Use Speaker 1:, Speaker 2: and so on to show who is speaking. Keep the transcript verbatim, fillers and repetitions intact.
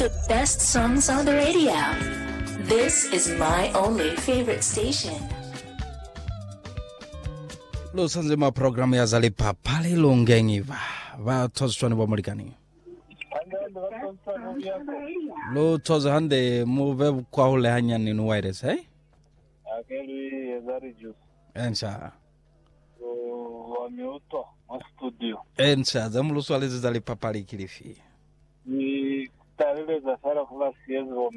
Speaker 1: the best songs on the radio. This is my only favorite station.
Speaker 2: Lo sanzema programu ya Zalipa pale longengiva. Va tozwani wa Marekani. Lo tozo hande move kwa hule hanya ni nuwaires, eh?
Speaker 3: Akeli yazari juice.
Speaker 2: Ensa.
Speaker 3: Wa miuto wa studio.
Speaker 2: Ensa, zamulu swali Zalipa pale Kilifi.
Speaker 3: Ni tarehe za sara kwa siezi